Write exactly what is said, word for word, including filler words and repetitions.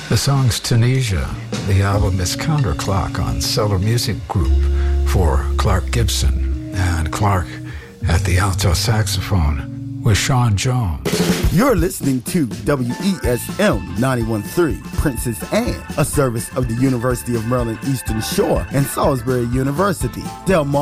The song's Tunisia. The album is Counterclock on Cellar Music Group for Clark Gibson, and Clark at the alto saxophone with Sean Jones. You're listening to W E S M ninety-one point three, Princess Anne, a service of the University of Maryland Eastern Shore and Salisbury University. Del Mar